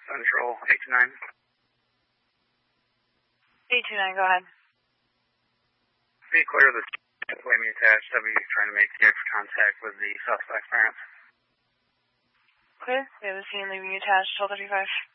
Central 829. 829, go ahead. Be clear of the flaming attached. W trying to make contact with the suspect's parents. Clear. We have a scene leaving you attached, 1235.